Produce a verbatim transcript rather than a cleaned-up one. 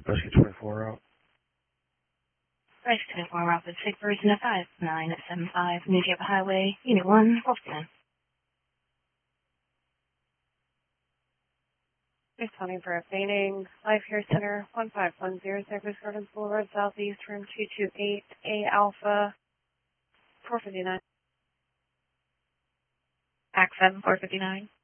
Rescue twenty-four route. Rescue twenty-four route with Sig Virgin at five nine seven five, New Hampshire Highway, Unit one, Wolfton. Responding for a fainting. Life Care Center, one five one zero, Cypress Gardens Boulevard, Southeast, room two two eight, A Alpha, four fifty-nine. Act seven, four fifty-nine.